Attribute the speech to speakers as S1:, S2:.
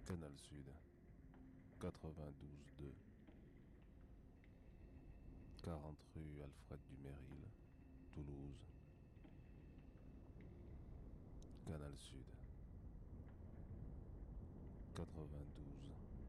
S1: Canal Sud, 92.2, 40 rue Alfred Duménil, Toulouse. Canal Sud, 92.